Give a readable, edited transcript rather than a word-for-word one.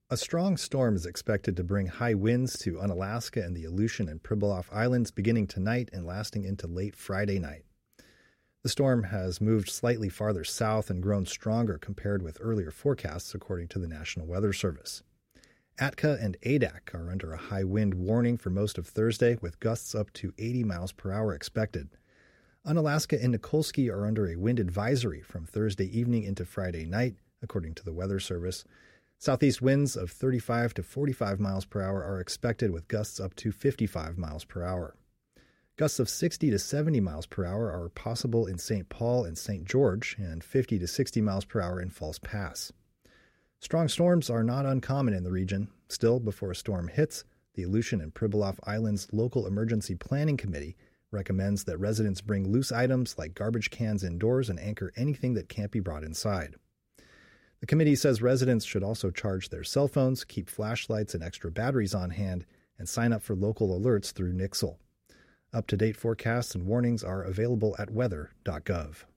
A strong storm is expected to bring high winds to Unalaska and the Aleutian and Pribilof Islands beginning tonight and lasting into late Friday night. The storm has moved slightly farther south and grown stronger compared with earlier forecasts, according to the National Weather Service. Atka and Adak are under a high wind warning for most of Thursday, with gusts up to 80 miles per hour expected. Unalaska and Nikolsky are under a wind advisory from Thursday evening into Friday night, according to the Weather Service. Southeast winds of 35 to 45 miles per hour are expected, with gusts up to 55 miles per hour. Gusts of 60 to 70 miles per hour are possible in St. Paul and St. George, and 50 to 60 miles per hour in False Pass. Strong storms are not uncommon in the region. Still, before a storm hits, the Aleutian and Pribilof Islands Local Emergency Planning Committee recommends that residents bring loose items like garbage cans indoors and anchor anything that can't be brought inside. The committee says residents should also charge their cell phones, keep flashlights and extra batteries on hand, and sign up for local alerts through Nixle. Up-to-date forecasts and warnings are available at weather.gov.